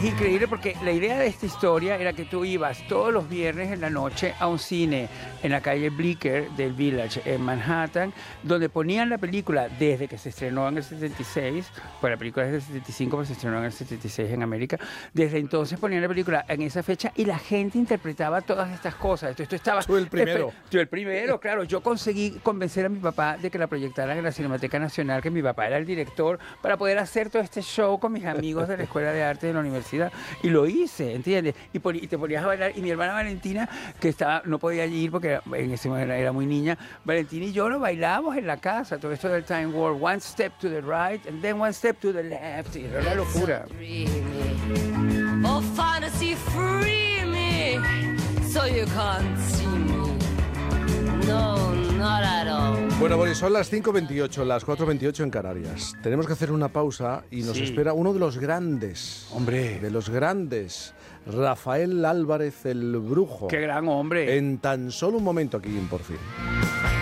es increíble porque la idea de esta historia era que tú ibas todos los viernes en la noche a un cine en la calle Bleecker del Village en Manhattan, donde ponían la película desde que se estrenó en el 76, pues la película es del 75, pero se estrenó en el 76 en América. Desde entonces ponían la película en esa fecha y la gente interpretaba todas estas cosas. Entonces tú estabas... Tú el primero. Yo el primero, claro. Yo conseguí convencer a mi papá de que la proyectaran en la Cinemateca Nacional, que mi papá era el director, para poder hacer todo este show con mis amigos de la Escuela de Arte de la universidad. Y lo hice, ¿entiendes? Y te ponías a bailar. Y mi hermana Valentina, que no podía ir porque en ese momento era muy niña, Valentina y yo lo bailamos en la casa. Todo esto del Time War. One step to the right and then one step to the left. Y era una locura. Oh, fantasy, free me, so you can't see me. No, not at all. Bueno, Boris, son las 5:28, las 4:28 en Canarias. Tenemos que hacer una pausa y nos espera uno de los grandes. Hombre. De los grandes. Rafael Álvarez, el Brujo. ¡Qué gran hombre! En tan solo un momento aquí en Por Fin.